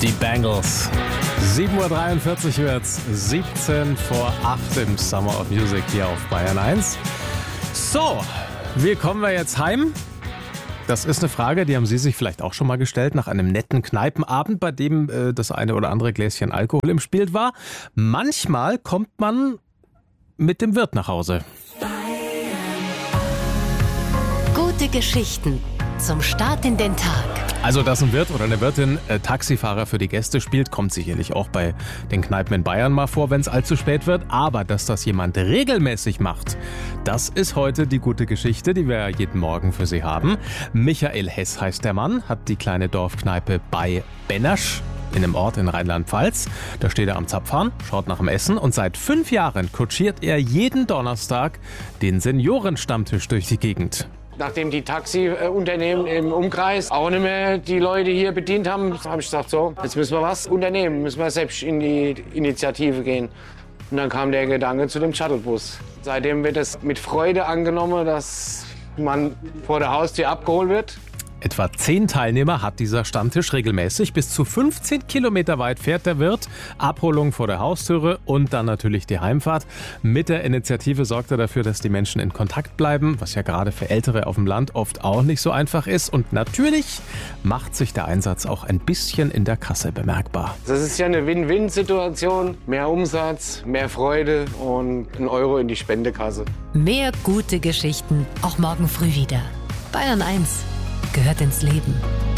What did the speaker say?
Die Bangles. 7.43 Uhr wird's, 17 vor 8 im Summer of Music hier auf Bayern 1. So, wie kommen wir jetzt heim? Das ist eine Frage, die haben Sie sich vielleicht auch schon mal gestellt, nach einem netten Kneipenabend, bei dem das eine oder andere Gläschen Alkohol im Spiel war. Manchmal kommt man mit dem Wirt nach Hause. Gute Geschichten zum Start in den Tag. Also, dass ein Wirt oder eine Wirtin Taxifahrer für die Gäste spielt, kommt sicherlich auch bei den Kneipen in Bayern mal vor, wenn es allzu spät wird. Aber dass das jemand regelmäßig macht, das ist heute die gute Geschichte, die wir jeden Morgen für Sie haben. Michael Hess heißt der Mann, hat die kleine Dorfkneipe bei Bennersch in einem Ort in Rheinland-Pfalz. Da steht er am Zapfhahn, schaut nach dem Essen und seit 5 Jahren kutschiert er jeden Donnerstag den Seniorenstammtisch durch die Gegend. Nachdem die Taxiunternehmen im Umkreis auch nicht mehr die Leute hier bedient haben, habe ich gesagt, so, jetzt müssen wir was unternehmen, müssen wir selbst in die Initiative gehen. Und dann kam der Gedanke zu dem Shuttlebus. Seitdem wird es mit Freude angenommen, dass man vor der Haustür abgeholt wird. Etwa 10 Teilnehmer hat dieser Stammtisch regelmäßig. Bis zu 15 Kilometer weit fährt der Wirt. Abholung vor der Haustüre und dann natürlich die Heimfahrt. Mit der Initiative sorgt er dafür, dass die Menschen in Kontakt bleiben, was ja gerade für Ältere auf dem Land oft auch nicht so einfach ist. Und natürlich macht sich der Einsatz auch ein bisschen in der Kasse bemerkbar. Das ist ja eine Win-Win-Situation. Mehr Umsatz, mehr Freude und ein Euro in die Spendekasse. Mehr gute Geschichten, auch morgen früh wieder. Bayern 1 gehört ins Leben.